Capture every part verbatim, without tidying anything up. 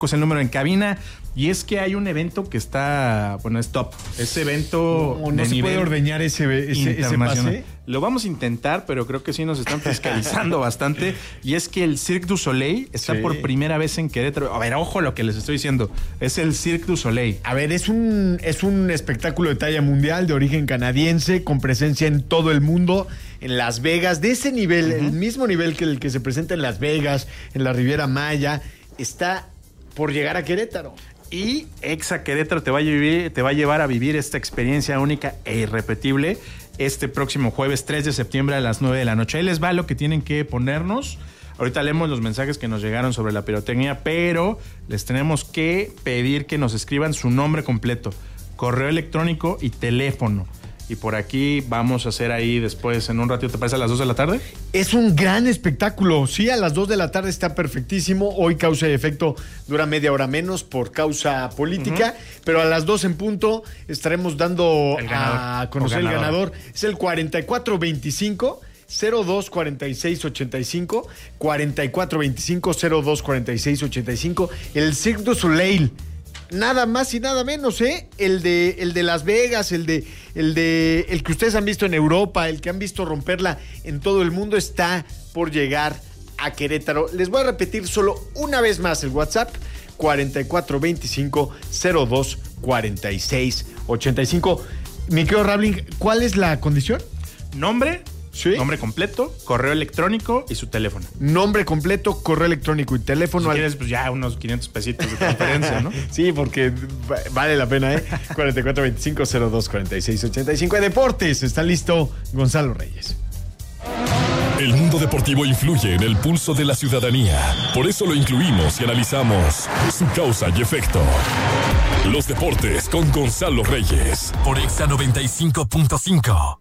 es el número en cabina. Y es que hay un evento que está, bueno, es top. Ese evento no, no de se nivel puede ordeñar ese, ese, ese pase. Lo vamos a intentar, pero creo que sí nos están fiscalizando bastante. Y es que el Cirque du Soleil está sí. por primera vez en Querétaro. A ver, ojo lo que les estoy diciendo. Es el Cirque du Soleil. A ver, es un, es un espectáculo de talla mundial, de origen canadiense, con presencia en todo el mundo, en Las Vegas, de ese nivel, uh-huh. el mismo nivel que el que se presenta en Las Vegas, en la Riviera Maya, está por llegar a Querétaro. Y Exa Querétaro te va a vivir, te va a llevar a vivir esta experiencia única e irrepetible este próximo jueves tres de septiembre a las nueve de la noche. Ahí les va lo que tienen que ponernos. Ahorita leemos los mensajes que nos llegaron sobre la pirotecnia, pero les tenemos que pedir que nos escriban su nombre completo, correo electrónico y teléfono. Y por aquí vamos a hacer ahí después, en un ratito, ¿te parece a las dos de la tarde? Es un gran espectáculo. Sí, a las dos de la tarde está perfectísimo. Hoy Causa y Efecto dura media hora menos por causa política. Uh-huh. Pero a las dos en punto estaremos dando a conocer el ganador. Es el cuarenta y cuatro veinticinco cero dos cuarenta y seis ochenta y cinco. cuarenta y cuatro veinticinco cero dos cuarenta y seis ochenta y cinco. El Cirque du Soleil. Nada más y nada menos, ¿eh? El de, el de Las Vegas, el de, el de, el que ustedes han visto en Europa, el que han visto romperla en todo el mundo, está por llegar a Querétaro. Les voy a repetir solo una vez más el WhatsApp: cuarenta y cuatro veinticinco cero dos cuarenta y seis ochenta y cinco. Mi querido Rabling, ¿cuál es la condición? Nombre. ¿Sí? Nombre completo, correo electrónico y su teléfono. Nombre completo, correo electrónico y teléfono. Si al... quieres, pues ya unos quinientos pesitos de transferencia, ¿no? Sí, porque vale la pena, ¿eh? cuarenta y cuatro veinticinco cero dos cuarenta y seis ochenta y cinco. De Deportes, está listo Gonzalo Reyes. El mundo deportivo influye en el pulso de la ciudadanía. Por eso lo incluimos y analizamos su causa y efecto. Los deportes con Gonzalo Reyes por Exa noventa y cinco punto cinco.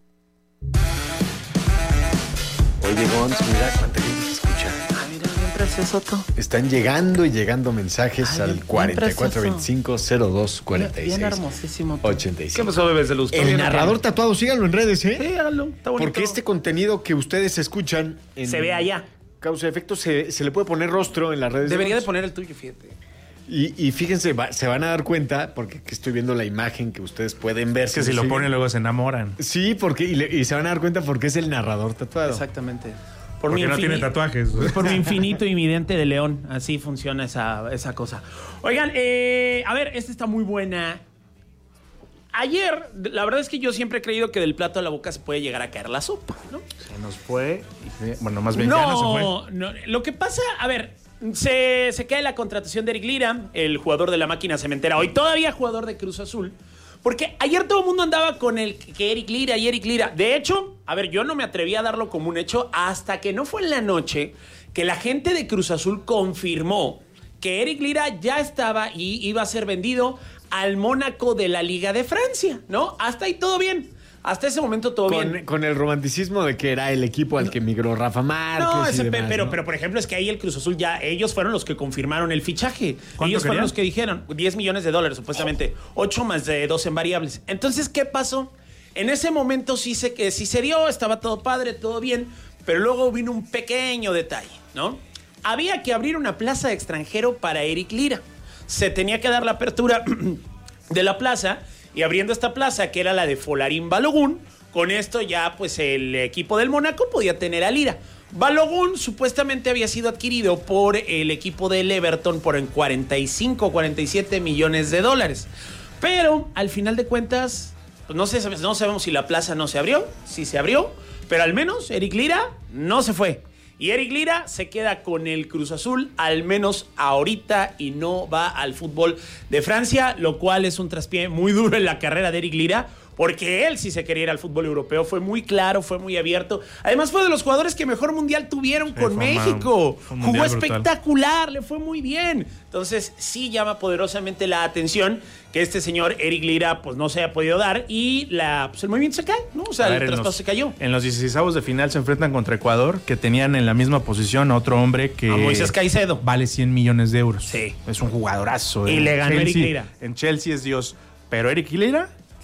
Oye, Gonz, mira cuánta gente se escucha. Ah, mira, bien precioso. Están llegando y llegando mensajes Ay, al cuarenta y cuatro veinticinco cero dos cuarenta y seis. Bien hermosísimo. ochenta y cinco. ¿Qué pasó, bebés de luz? El narrador tatuado, síganlo en redes, ¿eh? Sí, háganlo, está bonito. Porque este contenido que ustedes escuchan en se ve allá. Causa y Efecto, se, se le puede poner rostro en las redes. Debería de, de poner el tuyo, fíjate. Y, y fíjense, va, se van a dar cuenta, porque aquí estoy viendo la imagen que ustedes pueden ver. Es que si lo ponen luego se enamoran. Sí, porque y, le, y se van a dar cuenta porque es el narrador tatuado. Exactamente. Por porque no tiene tatuajes. Por mi infinito y mi diente de león. Así funciona esa, esa cosa. Oigan, eh, a ver, esta está muy buena. Ayer, la verdad es que yo siempre he creído que del plato a la boca se puede llegar a caer la sopa, ¿no? Se nos fue. Bueno, más bien no, ya no se fue. No, lo que pasa, a ver, se, se cae la contratación de Eric Lira, el jugador de la máquina cementera, hoy todavía jugador de Cruz Azul. Porque ayer todo el mundo andaba con el que Eric Lira y Eric Lira. De hecho, a ver, yo no me atreví a darlo como un hecho hasta que no fue en la noche que la gente de Cruz Azul confirmó que Eric Lira ya estaba y iba a ser vendido al Mónaco de la Liga de Francia, ¿no? Hasta ahí todo bien. Hasta ese momento todo con, bien. Con el romanticismo de que era el equipo al que migró Rafa Márquez. No, ese, y demás, pero, ¿no? pero por ejemplo es que ahí el Cruz Azul ya, ellos fueron los que confirmaron el fichaje. Ellos fueron los que dijeron diez millones de dólares supuestamente, ocho más de dos en variables. Entonces, ¿qué pasó? En ese momento sí se, que sí se dio, estaba todo padre, todo bien, pero luego vino un pequeño detalle, ¿no? Había que abrir una plaza de extranjero para Eric Lira. Se tenía que dar la apertura de la plaza y abriendo esta plaza, que era la de Folarín Balogun, con esto ya pues el equipo del Mónaco podía tener a Lira. Balogun supuestamente había sido adquirido por el equipo del Everton por en cuarenta y cinco, cuarenta y siete millones de dólares. Pero al final de cuentas, pues no, sé, no sabemos si la plaza no se abrió, si se abrió, pero al menos Eric Lira no se fue. Y Eric Lira se queda con el Cruz Azul, al menos ahorita, y no va al fútbol de Francia, lo cual es un traspié muy duro en la carrera de Eric Lira, porque él sí se quería ir al fútbol europeo, fue muy claro, fue muy abierto. Además fue de los jugadores que mejor mundial tuvieron sí, con México. Un, Jugó espectacular, brutal. Le fue muy bien. Entonces sí llama poderosamente la atención que este señor Eric Lira pues no se haya podido dar y la, pues, el movimiento se cae, ¿no? O sea, ver, el traspaso los, se cayó. En los dieciseisavos de final se enfrentan contra Ecuador, que tenían en la misma posición a otro hombre que... A Moisés Caicedo. Vale cien millones de euros. Sí. Es un jugadorazo. Y le ganó Chelsea. Eric Lira. En Chelsea es Dios. Pero Eric Lira...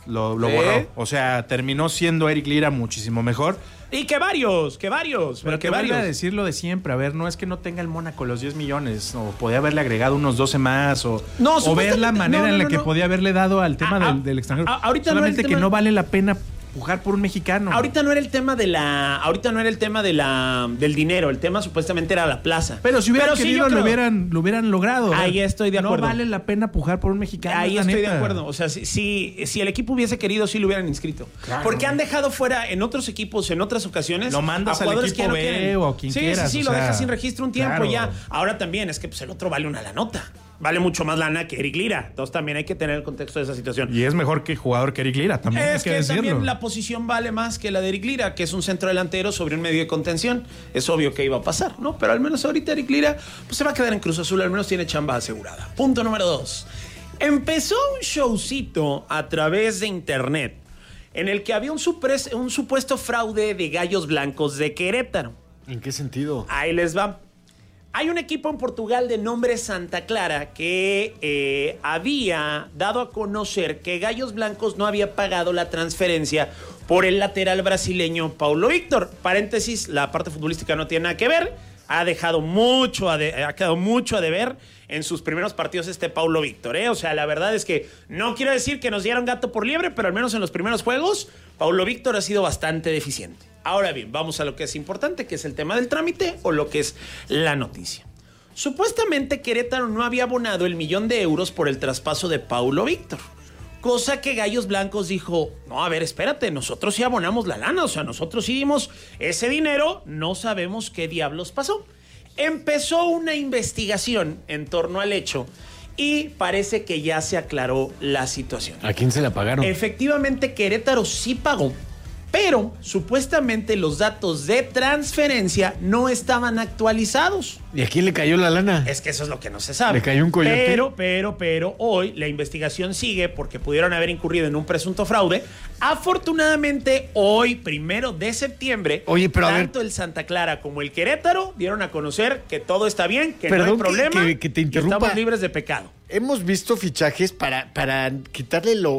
Lo, lo ¿Sí? borró. O sea, terminó siendo Eric Lira muchísimo mejor. Y que varios, que varios. Pero que varios. vuelve a decir lo de siempre. A ver, no es que no tenga el Mónaco los diez millones. O podía haberle agregado unos doce más. O, no, o ver la manera no, no, no, en la no, que no. podía haberle dado al tema a, del, del extranjero. A, ahorita Solamente no que tema... no vale la pena pujar por un mexicano. Ahorita no era el tema de la. Ahorita no era el tema de la del dinero. El tema supuestamente era la plaza. Pero si hubieran Pero querido, sí, lo, hubieran, lo hubieran logrado. Ahí estoy de acuerdo. No vale la pena pujar por un mexicano. Ahí estoy neta. de acuerdo. O sea, si, si, si el equipo hubiese querido, sí lo hubieran inscrito. Claro. Porque han dejado fuera en otros equipos, en otras ocasiones. Lo mandas a al jugadores equipo que no B quieren. o quien sí, quieras. Sí, sí, o lo sea, dejas sin registro un tiempo claro. ya. Ahora también es que pues, el otro vale una la nota. Vale mucho más lana que Eric Lira. Entonces también hay que tener el contexto de esa situación. Y es mejor que jugador que Eric Lira, también es hay que, que decirlo. También la posición vale más que la de Eric Lira, que es un centro delantero sobre un medio de contención. Es obvio que iba a pasar, ¿no? Pero al menos ahorita Eric Lira pues, se va a quedar en Cruz Azul, al menos tiene chamba asegurada. Punto número dos. Empezó un showcito a través de internet en el que había un, supres, un supuesto fraude de Gallos Blancos de Querétaro. ¿En qué sentido? Ahí les va. Hay un equipo en Portugal de nombre Santa Clara que eh, había dado a conocer que Gallos Blancos no había pagado la transferencia por el lateral brasileño Paulo Víctor. Paréntesis, la parte futbolística no tiene nada que ver. Ha dejado mucho, a de, ha quedado mucho a deber en sus primeros partidos este Paulo Víctor, ¿eh? O sea, la verdad es que no quiero decir que nos dieron gato por liebre, pero al menos en los primeros juegos, Paulo Víctor ha sido bastante deficiente. Ahora bien, vamos a lo que es importante, que es el tema del trámite o lo que es la noticia. Supuestamente Querétaro no había abonado el millón de euros por el traspaso de Paulo Víctor. Cosa que Gallos Blancos dijo, no, a ver, espérate, nosotros sí abonamos la lana, o sea, nosotros sí dimos ese dinero, no sabemos qué diablos pasó. Empezó una investigación en torno al hecho y parece que ya se aclaró la situación. ¿A quién se la pagaron? Efectivamente, Querétaro sí pagó, pero supuestamente los datos de transferencia no estaban actualizados. ¿Y a quién le cayó la lana? Es que eso es lo que no se sabe. ¿Le cayó un coyote? Pero, pero, pero, hoy la investigación sigue porque pudieron haber incurrido en un presunto fraude. Afortunadamente, hoy, primero de septiembre, Oye, pero tanto a ver, el Santa Clara como el Querétaro dieron a conocer que todo está bien, que perdón no hay problema, que, que, que te interrumpa. Y estamos libres de pecado. Hemos visto fichajes para, para quitarle lo,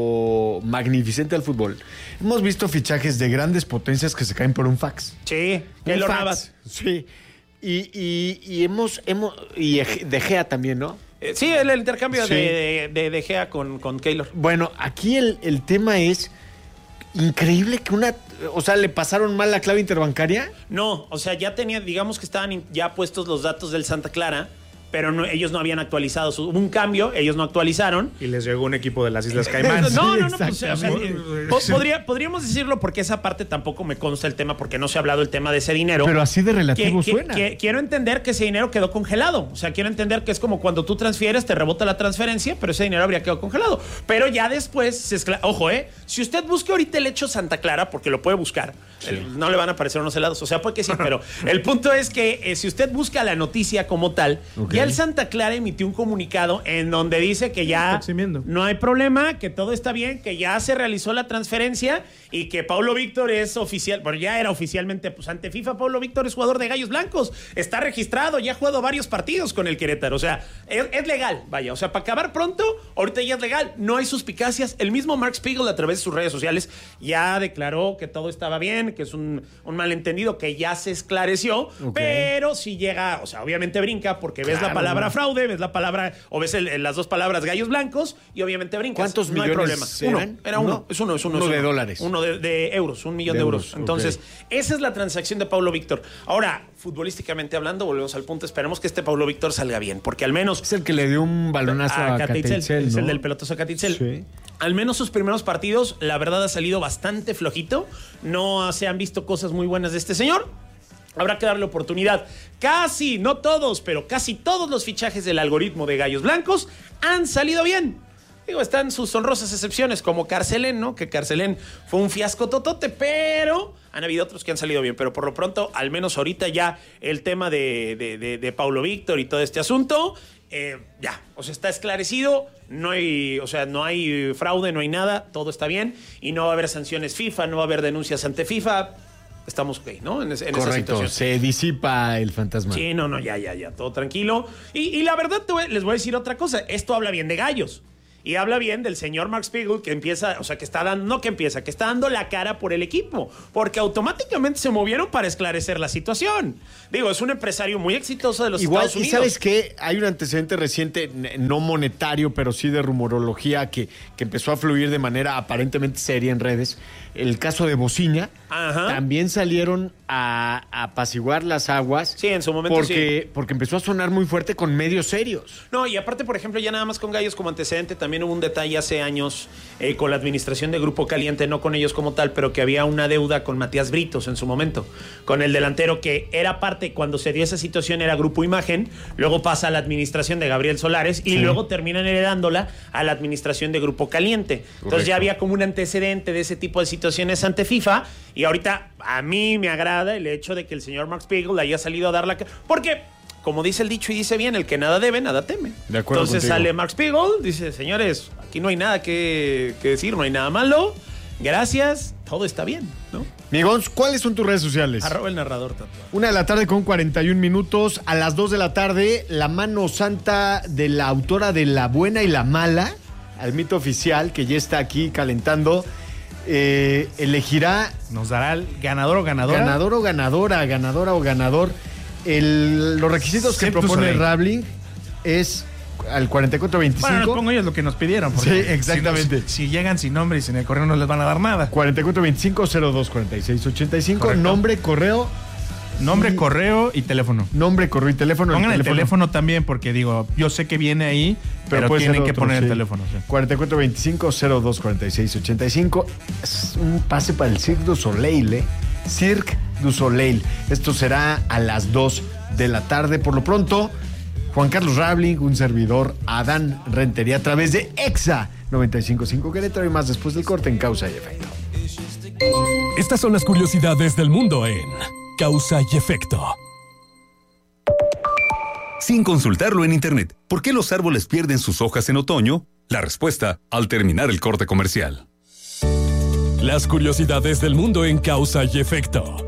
lo magnificente al fútbol. Hemos visto fichajes de grandes potencias que se caen por un fax. Sí, un fax. Sí. Y, y, y hemos, hemos. Y De Gea también, ¿no? Eh, sí, el, el intercambio Sí. de, de, de Gea con, con Keylor. Bueno, aquí el, el tema es increíble que una. O sea, ¿le pasaron mal la clave interbancaria? No, o sea, ya tenía, digamos que estaban in- ya puestos los datos del Santa Clara, pero no, ellos no habían actualizado. Su- Hubo un cambio, ellos no actualizaron. Y les llegó un equipo de las Islas Caimán. No, Sí, no, no, pues, o sea, exactamente. po- podría, podríamos decirlo porque esa parte tampoco me consta el tema porque no se ha hablado el tema de ese dinero. Pero así de relativo Que- que- suena. que- quiero entender que ese dinero quedó congelado. O sea, quiero entender que es como cuando tú transfieres, te rebota la transferencia, pero ese dinero habría quedado congelado. Pero ya después, se escla- ojo, eh, si usted busca ahorita el hecho Santa Clara, porque lo puede buscar, el- no le van a aparecer unos helados, o sea, puede que sí, pero el punto es que eh, si usted busca la noticia como tal, Ok. ya el Santa Clara emitió un comunicado en donde dice que ya Está eximiendo. no hay problema, que todo está bien, que ya se realizó la transferencia y que Paulo Víctor es oficial, bueno, ya era oficialmente pues ante FIFA, Paulo Víctor es jugador de Gallos Blancos, está registrado, ya ha jugado varios partidos con el Querétaro, o sea, es, es legal, vaya, o sea, para acabar pronto, ahorita ya es legal, no hay suspicacias, el mismo Mark Spiegel a través de sus redes sociales ya declaró que todo estaba bien, que es un, un malentendido que ya se esclareció, Ok. pero si llega, o sea, obviamente brinca porque ves la Claro, palabra ¿no? fraude, ves la palabra, o ves el- las dos palabras Gallos Blancos y obviamente brincas. ¿Cuántos no hay millones problema. eran? Uno, era uno, ¿Uno? es uno, es uno. Uno es de dólares. Uno de, de euros, un millón De de, euros. euros, Entonces, ok. esa es la transacción de Paulo Víctor. Ahora, futbolísticamente hablando, volvemos al punto, esperemos que este Paulo Víctor salga bien, porque al menos Es el que le dio un balonazo a, Catitzel, Catitzel, es ¿no? el del pelotazo a Catitzel. Sí. Al menos sus primeros partidos, la verdad ha salido bastante flojito. No se han visto cosas muy buenas de este señor. Habrá que darle oportunidad. Casi, no todos, pero casi todos los fichajes del algoritmo de Gallos Blancos han salido bien. Digo, están sus honrosas excepciones, como Carcelén, ¿no? Que Carcelén fue un fiasco totote, pero han habido otros que han salido bien. Pero por lo pronto, al menos ahorita ya el tema de, de, de, de Paulo Víctor y todo este asunto, eh, ya, o sea, está esclarecido, no hay, o sea, no hay fraude, no hay nada, todo está bien y no va a haber sanciones FIFA, no va a haber denuncias ante FIFA. Estamos ok, ¿no? En, es- en esa Correcto, situación. se disipa el fantasma. Sí, no, no, ya, ya, ya, todo tranquilo. Y, y la verdad, te voy- les voy a decir otra cosa. Esto habla bien de Gallos. Y habla bien del señor Mark Spiegel que empieza, o sea, que está dando, no que empieza, que está dando la cara por el equipo, porque automáticamente se movieron para esclarecer la situación. Digo, es un empresario muy exitoso de los Igual, Estados Unidos. Y sabes qué, hay un antecedente reciente, no monetario, pero sí de rumorología que, que empezó a fluir de manera aparentemente seria en redes. El caso de Bociña. Ajá. También salieron a, a apaciguar las aguas. Sí, en su momento porque, sí. Porque empezó a sonar muy fuerte con medios serios. No, y aparte, por ejemplo, ya nada más con Gallos como antecedente, también hubo un detalle hace años eh, con la administración de Grupo Caliente, no con ellos como tal, pero que había una deuda con Matías Britos en su momento, con el delantero que era parte, cuando se dio esa situación era Grupo Imagen, luego pasa a la administración de Gabriel Solares y sí. luego terminan heredándola a la administración de Grupo Caliente. Correcto. Entonces ya había como un antecedente de ese tipo de situaciones ante FIFA y ahorita a mí me agrada el hecho de que el señor Mark Spiegel haya salido a dar la... Porque, como dice el dicho y dice bien, el que nada debe, nada teme. De acuerdo. Entonces contigo. Sale Mark Spiegel, dice, señores, aquí no hay nada que, que decir, no hay nada malo, gracias, todo está bien, ¿no? Migons, ¿cuáles son tus redes sociales? Arroba el narrador tatuado. Una de la tarde con cuarenta y un minutos. A las dos de la tarde, la mano santa de la autora de La Buena y la Mala, al mito oficial, que ya está aquí calentando, eh, elegirá... Nos dará el ganador o ganadora. Ganador o ganadora, ganadora o ganador. El, los requisitos que Cirque du propone Soleil. Rabling es al cuarenta y cuatro veinticinco. Bueno, les pongo ellos lo que nos pidieron. Sí, exactamente. Si, si, si llegan sin nombre y sin el correo no les van a dar nada. cuarenta y cuatro veinticinco cero dos cuarenta y seis ochenta y cinco. Correcto. Nombre, correo. Nombre, y, correo y teléfono. Nombre, correo y teléfono. Pongan el teléfono. el teléfono también porque digo, yo sé que viene ahí, pero, pero tienen que otro, poner sí. el teléfono. Sí. cuarenta y cuatro veinticinco cero dos cuarenta y seis ochenta y cinco. Es un pase para el Cirque du Soleil, ¿eh? Cirque du Soleil. Esto será a las dos de la tarde. Por lo pronto, Juan Carlos Rabling, un servidor, Adán Rentería, a través de Exa noventa y cinco punto cinco Querétaro y más después del corte en Causa y Efecto. Estas son las curiosidades del mundo en Causa y Efecto. Sin consultarlo en internet, ¿por qué los árboles pierden sus hojas en otoño? La respuesta al terminar el corte comercial. Las curiosidades del mundo en Causa y Efecto.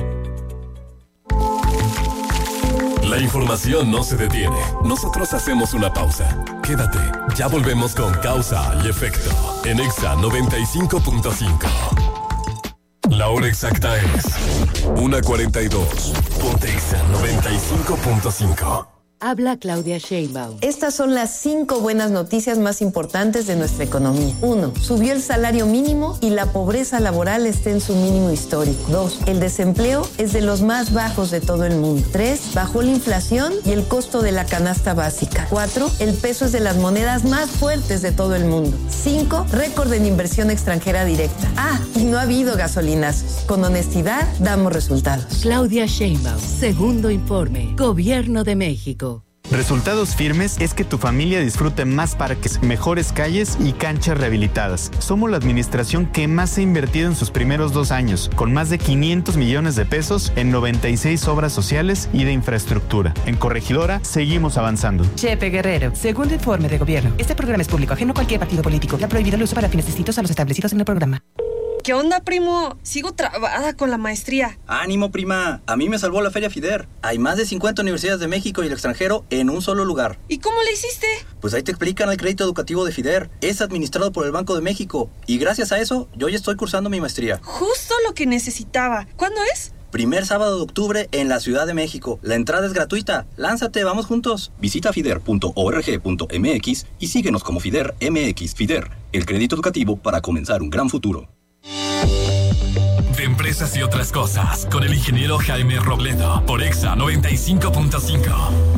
La información no se detiene. Nosotros hacemos una pausa. Quédate, ya volvemos con Causa y Efecto en Exa noventa y cinco punto cinco. La hora exacta es una cuarenta y dos. Ponte Exa noventa y cinco punto cinco. Habla Claudia Sheinbaum. Estas son las cinco buenas noticias más importantes de nuestra economía. Uno, subió el salario mínimo y la pobreza laboral está en su mínimo histórico. Dos, el desempleo es de los más bajos de todo el mundo. Tres, bajó la inflación y el costo de la canasta básica. Cuatro, el peso es de las monedas más fuertes de todo el mundo. Cinco, récord en inversión extranjera directa. Ah, y no ha habido gasolinazos. Con honestidad, damos resultados. Claudia Sheinbaum, segundo informe, Gobierno de México. Resultados firmes es que tu familia disfrute más parques, mejores calles y canchas rehabilitadas. Somos la administración que más se ha invertido en sus primeros dos años, con más de quinientos millones de pesos en noventa y seis obras sociales y de infraestructura. En Corregidora, seguimos avanzando. Chepe Guerrero, segundo informe de gobierno. Este programa es público, ajeno a cualquier partido político. Ha prohibido el uso para fines distintos a los establecidos en el programa. ¿Qué onda, primo? Sigo trabada con la maestría. ¡Ánimo, prima! A mí me salvó la Feria FIDER. Hay más de cincuenta universidades de México y el extranjero en un solo lugar. ¿Y cómo le hiciste? Pues ahí te explican el crédito educativo de FIDER. Es administrado por el Banco de México. Y gracias a eso, yo ya estoy cursando mi maestría. Justo lo que necesitaba. ¿Cuándo es? Primer sábado de octubre en la Ciudad de México. La entrada es gratuita. Lánzate, vamos juntos. Visita fider punto org punto m x y síguenos como FIDER M X. FIDER, el crédito educativo para comenzar un gran futuro. De empresas y otras cosas, con el ingeniero Jaime Robledo, por Exa noventa y cinco punto cinco.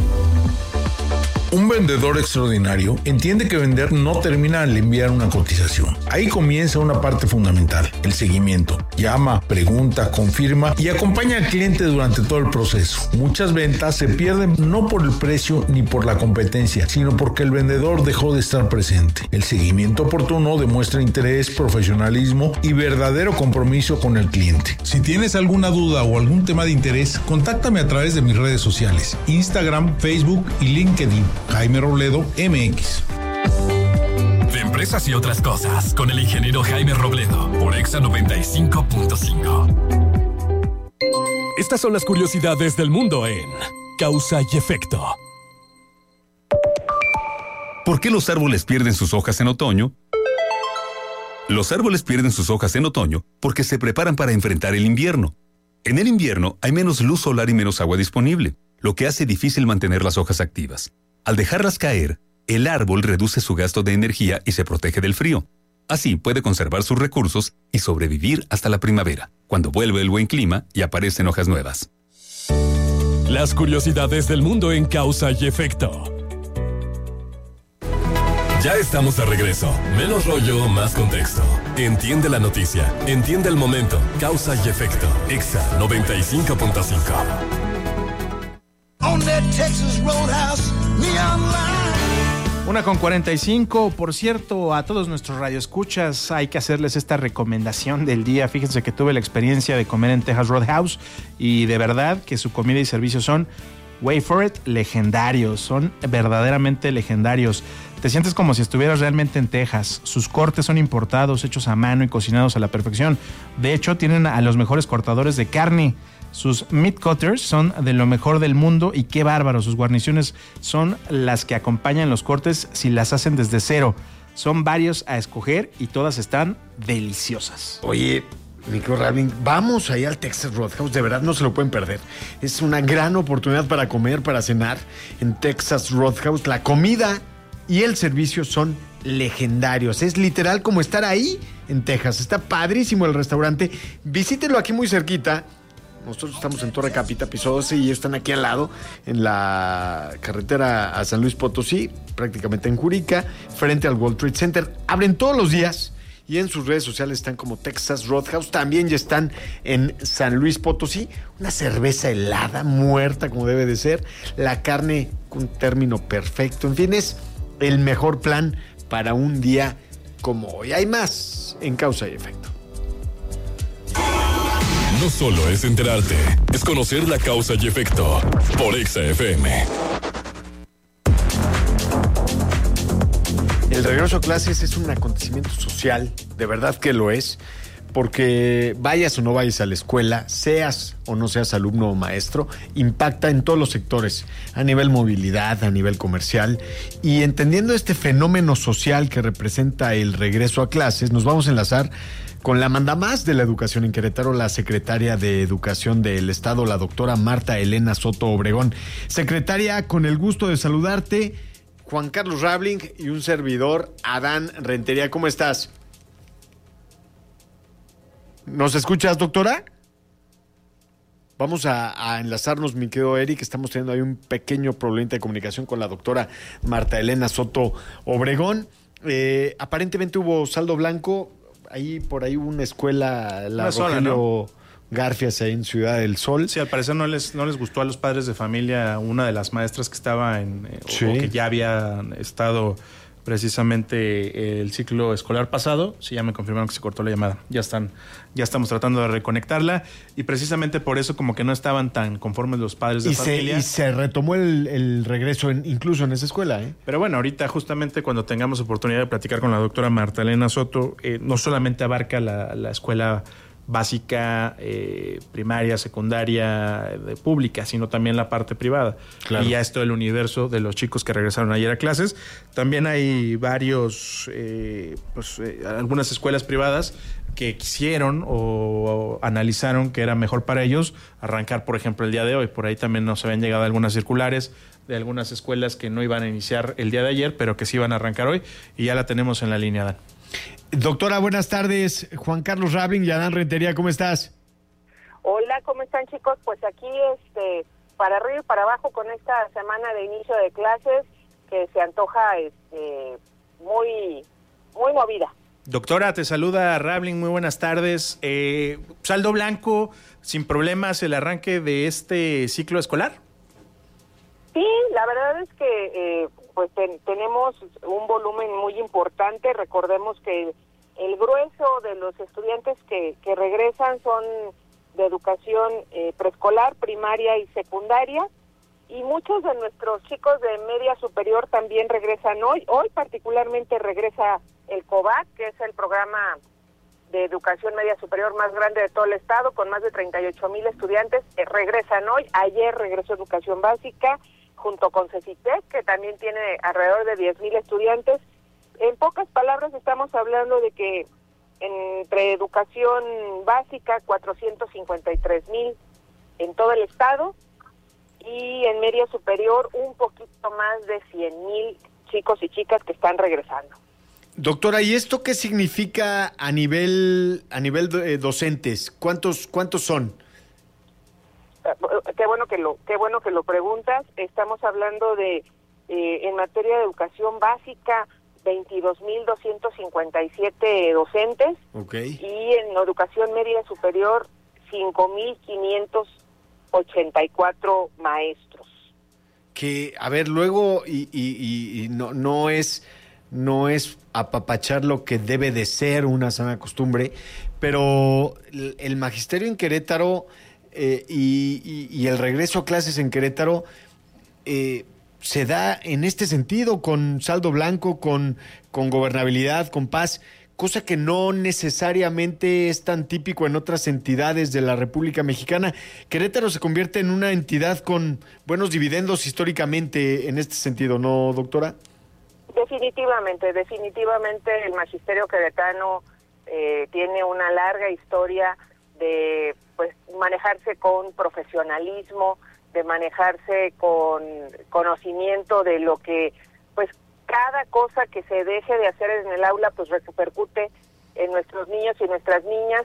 Un vendedor extraordinario entiende que vender no termina al enviar una cotización. Ahí comienza una parte fundamental, el seguimiento. Llama, pregunta, confirma y acompaña al cliente durante todo el proceso. Muchas ventas se pierden no por el precio ni por la competencia, sino porque el vendedor dejó de estar presente. El seguimiento oportuno demuestra interés, profesionalismo y verdadero compromiso con el cliente. Si tienes alguna duda o algún tema de interés, contáctame a través de mis redes sociales, Instagram, Facebook y LinkedIn. Jaime Robledo M X. De empresas y otras cosas, con el ingeniero Jaime Robledo, por Exa noventa y cinco punto cinco. Estas son las curiosidades del mundo en Causa y Efecto. ¿Por qué los árboles pierden sus hojas en otoño? Los árboles pierden sus hojas en otoño porque se preparan para enfrentar el invierno. En el invierno hay menos luz solar y menos agua disponible, lo que hace difícil mantener las hojas activas. Al dejarlas caer, el árbol reduce su gasto de energía y se protege del frío. Así puede conservar sus recursos y sobrevivir hasta la primavera, cuando vuelve el buen clima y aparecen hojas nuevas. Las curiosidades del mundo en Causa y Efecto. Ya estamos de regreso. Menos rollo, más contexto. Entiende la noticia, entiende el momento. Causa y Efecto. Exa noventa y cinco punto cinco. Una con cuarenta y cinco. Por cierto, a todos nuestros radioescuchas hay que hacerles esta recomendación del día. Fíjense que tuve la experiencia de comer en Texas Roadhouse y de verdad que su comida y servicio son, wait for it, legendarios. Son verdaderamente legendarios. Te sientes como si estuvieras realmente en Texas. Sus cortes son importados, hechos a mano y cocinados a la perfección. De hecho, tienen a los mejores cortadores de carne. Sus meat cutters son de lo mejor del mundo y qué bárbaro. Sus guarniciones son las que acompañan los cortes si las hacen desde cero. Son varios a escoger y todas están deliciosas. Oye, Nico Rabin, vamos ahí al Texas Roadhouse, de verdad no se lo pueden perder. Es una gran oportunidad para comer, para cenar en Texas Roadhouse. La comida y el servicio son legendarios. Es literal como estar ahí en Texas. Está padrísimo el restaurante. Visítenlo aquí muy cerquita. Nosotros estamos en Torre Capita, piso doce, y ellos están aquí al lado, en la carretera a San Luis Potosí, prácticamente en Jurica, frente al World Trade Center. Abren todos los días y en sus redes sociales están como Texas Roadhouse. También ya están en San Luis Potosí. Una cerveza helada, muerta como debe de ser. La carne con término perfecto. En fin, es el mejor plan para un día como hoy. Hay más en Causa y Efecto. No solo es enterarte, es conocer la causa y efecto por Exa F M. El regreso a clases es un acontecimiento social, de verdad que lo es, porque vayas o no vayas a la escuela, seas o no seas alumno o maestro, impacta en todos los sectores, a nivel movilidad, a nivel comercial, y entendiendo este fenómeno social que representa el regreso a clases, nos vamos a enlazar con la mandamás de la educación en Querétaro, la secretaria de Educación del Estado, la doctora Marta Elena Soto Obregón. Secretaria, con el gusto de saludarte, Juan Carlos Rabling y un servidor, Adán Rentería. ¿Cómo estás? ¿Nos escuchas, doctora? Vamos a, a enlazarnos, mi querido Eric. Estamos teniendo ahí un pequeño problema de comunicación con la doctora Marta Elena Soto Obregón. Eh, aparentemente hubo saldo blanco. Ahí por ahí hubo una escuela, la una Rogelio ¿no? Garfias, ahí en Ciudad del Sol. Sí, al parecer no les, no les gustó a los padres de familia una de las maestras que estaba en, sí. o que ya había estado precisamente el ciclo escolar pasado. Sí, ya me confirmaron que se cortó la llamada. Ya están, ya estamos tratando de reconectarla y precisamente por eso como que no estaban tan conformes los padres de y familia. Se, y se retomó el, el regreso en, incluso en esa escuela, ¿eh? Pero bueno, ahorita justamente cuando tengamos oportunidad de platicar con la doctora Marta Elena Soto, eh, no solamente abarca la, la escuela básica, eh, primaria, secundaria, de pública, sino también la parte privada. Claro. Y ya esto el universo de los chicos que regresaron ayer a clases. También hay varios, eh, pues, eh, algunas escuelas privadas que quisieron o, o analizaron que era mejor para ellos arrancar, por ejemplo, el día de hoy. Por ahí también nos habían llegado algunas circulares de algunas escuelas que no iban a iniciar el día de ayer, pero que sí iban a arrancar hoy, y ya la tenemos en la línea, Dan. Doctora, buenas tardes. Juan Carlos Rabling y Adán Rentería, ¿cómo estás? Hola, ¿cómo están, chicos? Pues aquí, este, para arriba y para abajo con esta semana de inicio de clases que se antoja, este, muy, muy movida. Doctora, te saluda Rabling, muy buenas tardes. Eh, ¿Saldo blanco, sin problemas, el arranque de este ciclo escolar? Sí, la verdad es que eh, pues ten, tenemos un volumen muy importante. Recordemos que el grueso de los estudiantes que, que regresan son de educación eh, preescolar, primaria y secundaria, y muchos de nuestros chicos de media superior también regresan hoy. Hoy particularmente regresa el COVAC, que es el programa de educación media superior más grande de todo el estado, con más de treinta y ocho mil estudiantes, eh, regresan hoy. Ayer regresó educación básica, junto con CECITEC, que también tiene alrededor de diez mil estudiantes. En pocas palabras estamos hablando de que entre educación básica, cuatrocientos cincuenta y tres mil en todo el estado, y en media superior un poquito más de cien mil chicos y chicas que están regresando. Doctora, ¿y esto qué significa a nivel a nivel de, eh, docentes? ¿Cuántos cuántos son? Qué bueno que lo qué bueno que lo preguntas. Estamos hablando de eh, en materia de educación básica veintidós mil doscientos cincuenta y siete docentes, okay. Y en educación media superior cinco mil quinientos ochenta y cuatro maestros. Que a ver, luego y, y, y no no es no es apapachar lo que debe de ser una sana costumbre, pero el, el magisterio en Querétaro eh, y, y, y el regreso a clases en Querétaro eh, se da en este sentido, con saldo blanco, con, con gobernabilidad, con paz, cosa que no necesariamente es tan típico en otras entidades de la República Mexicana. Querétaro se convierte en una entidad con buenos dividendos históricamente en este sentido, ¿no, doctora? Definitivamente, definitivamente el magisterio queretano eh, tiene una larga historia de pues manejarse con profesionalismo, de manejarse con conocimiento de lo que, pues, cada cosa que se deje de hacer en el aula, pues, repercute en nuestros niños y nuestras niñas.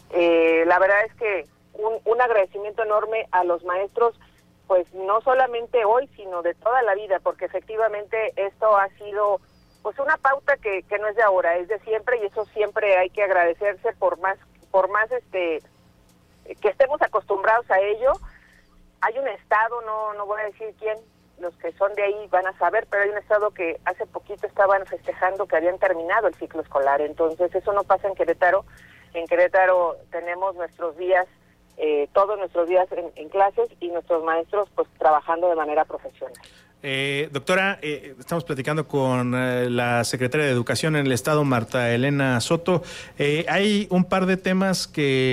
Eh, la verdad es que un, un agradecimiento enorme a los maestros, pues, no solamente hoy, sino de toda la vida, porque efectivamente esto ha sido, pues, una pauta que, que no es de ahora, es de siempre, y eso siempre hay que agradecerse por más, por más, este, que estemos acostumbrados a ello. Hay un estado, no no voy a decir quién, los que son de ahí van a saber, pero hay un estado que hace poquito estaban festejando que habían terminado el ciclo escolar. Entonces eso no pasa en Querétaro. En Querétaro tenemos nuestros días, eh, todos nuestros días en, en clases, y nuestros maestros pues trabajando de manera profesional. Eh, doctora, eh, estamos platicando con eh, la secretaria de Educación en el Estado, Marta Elena Soto. Eh, hay un par de temas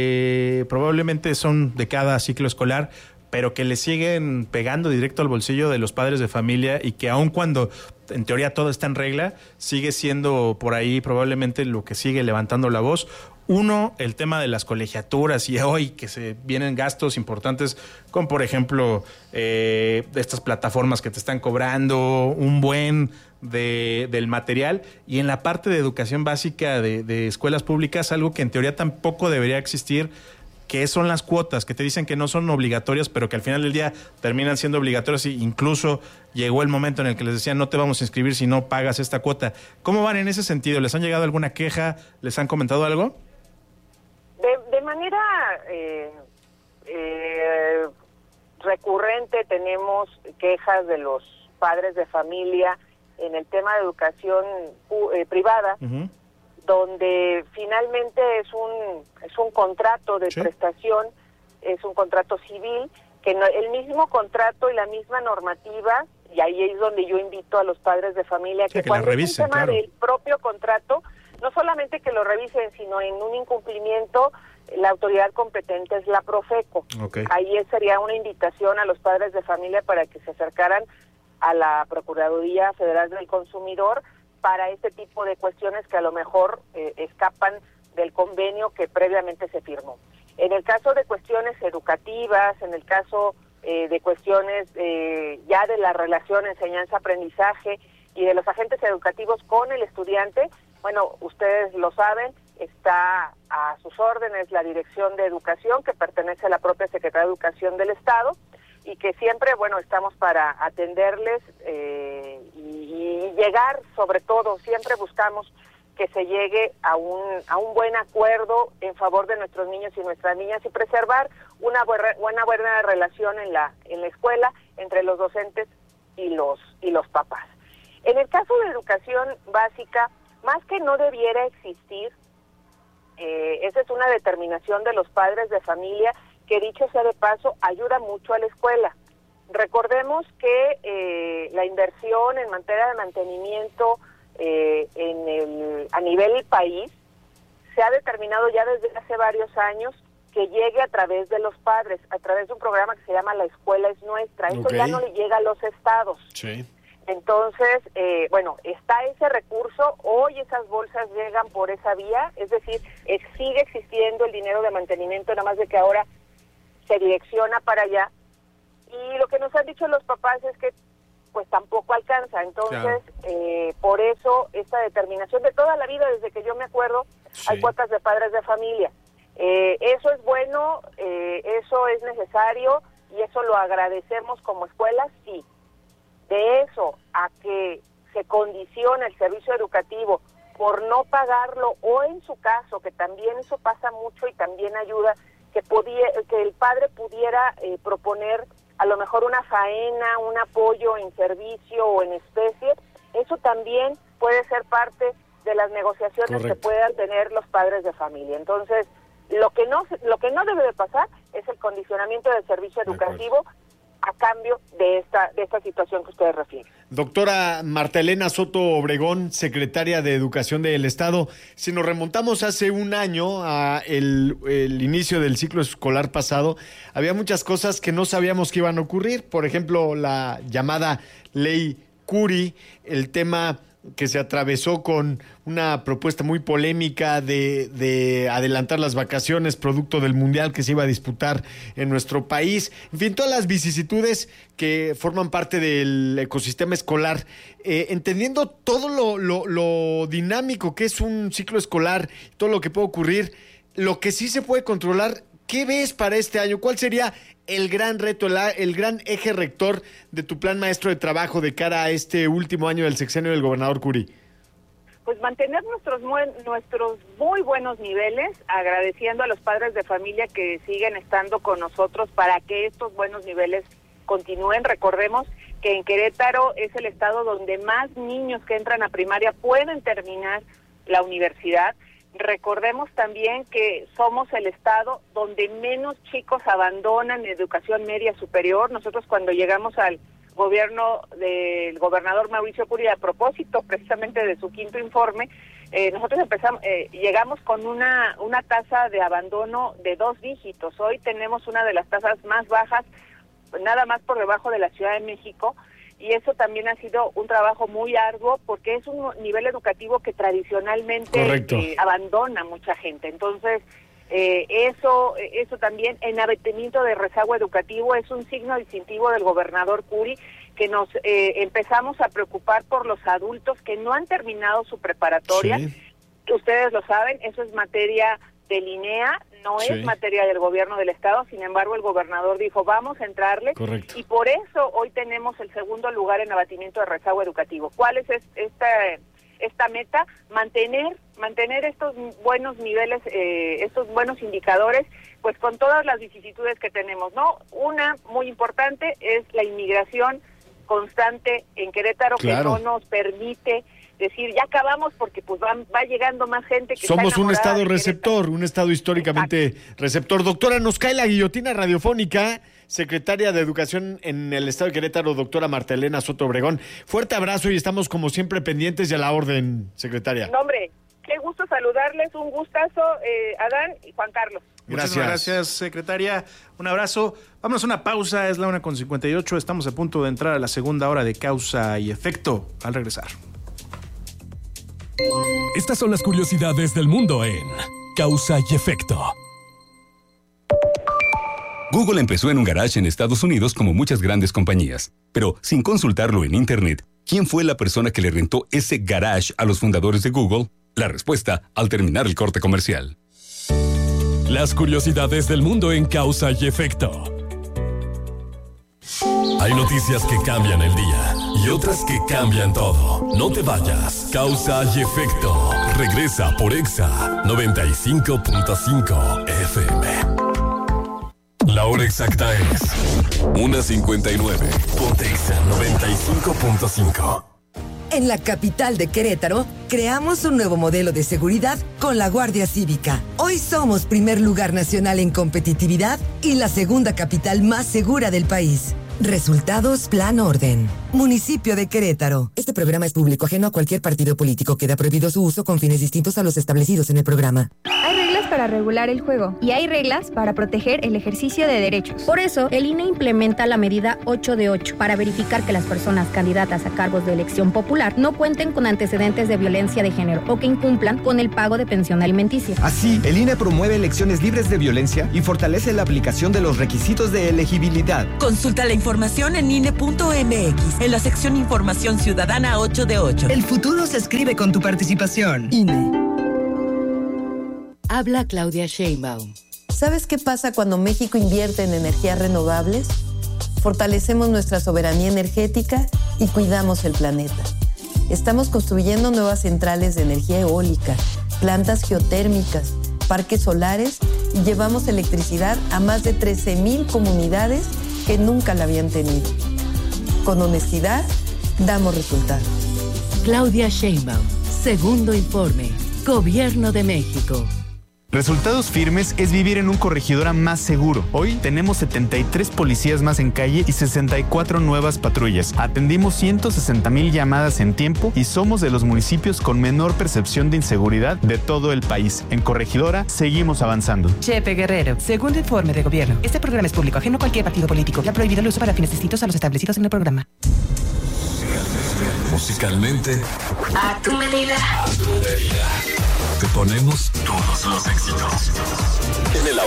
que probablemente son de cada ciclo escolar, pero que le siguen pegando directo al bolsillo de los padres de familia, y que aun cuando en teoría todo está en regla, sigue siendo por ahí probablemente lo que sigue levantando la voz. Uno, el tema de las colegiaturas, y hoy que se vienen gastos importantes con, por ejemplo, eh, estas plataformas que te están cobrando un buen de, del material, y en la parte de educación básica de, de escuelas públicas, algo que en teoría tampoco debería existir, que son las cuotas, que te dicen que no son obligatorias, pero que al final del día terminan siendo obligatorias, y incluso llegó el momento en el que les decían no te vamos a inscribir si no pagas esta cuota. ¿Cómo van en ese sentido? ¿Les han llegado alguna queja? ¿Les han comentado algo? De, de manera eh, eh, recurrente tenemos quejas de los padres de familia en el tema de educación eh, privada, uh-huh. donde finalmente es un es un contrato de ¿Sí? prestación, es un contrato civil, que no, el mismo contrato y la misma normativa, y ahí es donde yo invito a los padres de familia sí, que, que cuando revisen, es un tema claro. del propio contrato, no solamente que lo revisen, sino en un incumplimiento, la autoridad competente es la Profeco. Okay. Ahí sería una invitación a los padres de familia para que se acercaran a la Procuraduría Federal del Consumidor para este tipo de cuestiones que a lo mejor eh, escapan del convenio que previamente se firmó. En el caso de cuestiones educativas, en el caso eh, de cuestiones eh, ya de la relación enseñanza-aprendizaje y de los agentes educativos con el estudiante, bueno, ustedes lo saben, está a sus órdenes la Dirección de Educación, que pertenece a la propia Secretaría de Educación del Estado, y que siempre, bueno, estamos para atenderles eh, y, y llegar, sobre todo, siempre buscamos que se llegue a un a un buen acuerdo en favor de nuestros niños y nuestras niñas, y preservar una buena, una buena relación en la en la escuela entre los docentes y los y los papás. En el caso de educación básica, más que no debiera existir, eh, esa es una determinación de los padres de familia, que dicho sea de paso, ayuda mucho a la escuela. Recordemos que eh, la inversión en materia de mantenimiento eh, en el, a nivel país se ha determinado ya desde hace varios años que llegue a través de los padres, a través de un programa que se llama La Escuela es Nuestra. Eso okay. ya no le llega a los estados. Sí. Entonces, eh, bueno, está ese recurso, hoy esas bolsas llegan por esa vía, es decir, es, sigue existiendo el dinero de mantenimiento, nada más de que ahora se direcciona para allá. Y lo que nos han dicho los papás es que pues tampoco alcanza. Entonces, claro. eh, por eso esta determinación de toda la vida, desde que yo me acuerdo, sí. hay cuotas de padres de familia. Eh, eso es bueno, eh, eso es necesario y eso lo agradecemos como escuela, sí. De eso a que se condiciona el servicio educativo por no pagarlo, o en su caso, que también eso pasa mucho y también ayuda, que, podía, que el padre pudiera eh, proponer a lo mejor una faena, un apoyo en servicio o en especie, eso también puede ser parte de las negociaciones Correcto. Que puedan tener los padres de familia. Entonces, lo que no lo que no debe de pasar es el condicionamiento del servicio educativo a cambio de esta de esta situación que ustedes refieren. Doctora Marta Elena Soto Obregón, secretaria de Educación del Estado, si nos remontamos hace un año a el, el inicio del ciclo escolar pasado, había muchas cosas que no sabíamos que iban a ocurrir, por ejemplo, la llamada Ley Curi, el tema que se atravesó con una propuesta muy polémica de, de adelantar las vacaciones producto del Mundial que se iba a disputar en nuestro país. En fin, todas las vicisitudes que forman parte del ecosistema escolar. Eh, entendiendo todo lo, lo, lo dinámico que es un ciclo escolar, todo lo que puede ocurrir, lo que sí se puede controlar, ¿qué ves para este año? ¿Cuál sería el gran reto, el, el gran eje rector de tu plan maestro de trabajo de cara a este último año del sexenio del gobernador Curi? Pues mantener nuestros, nuestros muy buenos niveles, agradeciendo a los padres de familia que siguen estando con nosotros para que estos buenos niveles continúen. Recordemos que en Querétaro es el estado donde más niños que entran a primaria pueden terminar la universidad. Recordemos también que somos el estado donde menos chicos abandonan educación media superior. Nosotros cuando llegamos al gobierno del gobernador Mauricio Curi, a propósito precisamente de su quinto informe, eh, nosotros empezamos, eh, llegamos con una, una tasa de abandono de dos dígitos. Hoy tenemos una de las tasas más bajas, nada más por debajo de la Ciudad de México, y eso también ha sido un trabajo muy arduo porque es un nivel educativo que tradicionalmente eh, abandona mucha gente. Entonces, eh, eso eso también, en abatimiento de rezago educativo, es un signo distintivo del gobernador Curi, que nos eh, empezamos a preocupar por los adultos que no han terminado su preparatoria. Sí. Ustedes lo saben, eso es materia del I N E A, no sí. es materia del gobierno del estado. Sin embargo, el gobernador dijo, vamos a entrarle. Correcto. Y por eso hoy tenemos el segundo lugar en abatimiento de rezago educativo. ¿Cuál es esta, esta meta? Mantener mantener estos buenos niveles, eh, estos buenos indicadores, pues con todas las vicisitudes que tenemos, ¿no? Una muy importante es la inmigración constante en Querétaro, claro. que no nos permite decir, ya acabamos porque pues va, va llegando más gente que somos está un estado receptor, un estado históricamente Exacto. receptor. Doctora, nos cae la guillotina radiofónica. Secretaria de Educación en el estado de Querétaro, doctora Marta Elena Soto Obregón. Fuerte abrazo y estamos como siempre pendientes y a la orden, secretaria. No, hombre, qué gusto saludarles, un gustazo, eh, Adán y Juan Carlos. Gracias. Muchas gracias, secretaria. Un abrazo. Vámonos a una pausa, es la una con cincuenta y ocho. Estamos a punto de entrar a la segunda hora de Causa y Efecto. Al regresar. Estas son las curiosidades del mundo en Causa y Efecto. Google empezó en un garage en Estados Unidos como muchas grandes compañías, pero sin consultarlo en Internet, ¿quién fue la persona que le rentó ese garage a los fundadores de Google? La respuesta al terminar el corte comercial. Las curiosidades del mundo en Causa y Efecto. Hay noticias que cambian el día y otras que cambian todo. No te vayas. Causa y Efecto regresa por Exa noventa y cinco punto cinco F M. La hora exacta es una cincuenta y nueve. Ponte Exa noventa y cinco punto cinco. En la capital de Querétaro, creamos un nuevo modelo de seguridad con la Guardia Cívica. Hoy somos primer lugar nacional en competitividad y la segunda capital más segura del país. Resultados Plan Orden. Municipio de Querétaro. Este programa es público ajeno a cualquier partido político. Queda prohibido su uso con fines distintos a los establecidos en el programa. Hay reglas para regular el juego y hay reglas para proteger el ejercicio de derechos. Por eso, el I N E implementa la medida ocho de ocho para verificar que las personas candidatas a cargos de elección popular no cuenten con antecedentes de violencia de género o que incumplan con el pago de pensión alimenticia. Así, el I N E promueve elecciones libres de violencia y fortalece la aplicación de los requisitos de elegibilidad. Consulta la información en I N E punto M X, en la sección Información Ciudadana ocho de ocho. El futuro se escribe con tu participación. I N E. Habla Claudia Sheinbaum. ¿Sabes qué pasa cuando México invierte en energías renovables? Fortalecemos nuestra soberanía energética y cuidamos el planeta. Estamos construyendo nuevas centrales de energía eólica, plantas geotérmicas, parques solares y llevamos electricidad a más de trece mil comunidades que nunca la habían tenido. Con honestidad, damos resultados. Claudia Sheinbaum, segundo informe, Gobierno de México. Resultados firmes es vivir en un corregidora más seguro. Hoy tenemos setenta y tres policías más en calle y sesenta y cuatro nuevas patrullas. Atendimos ciento sesenta mil llamadas en tiempo y somos de los municipios con menor percepción de inseguridad de todo el país. En Corregidora seguimos avanzando. Chepe Guerrero, segundo informe de gobierno. Este programa es público, ajeno a cualquier partido político. Ya prohibido el uso para fines distintos a los establecidos en el programa. Musicalmente, a tu medida. a tu medida. Te ponemos todos los éxitos. En el